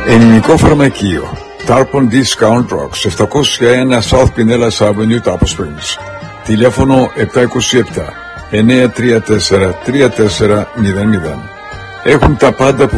Ελληνικό φαρμακείο Tarpon Discount Drugs, 701 South Pinellas Avenue, Tarpon Springs. Τηλέφωνο 727 934 3400. Έχουν τα πάντα που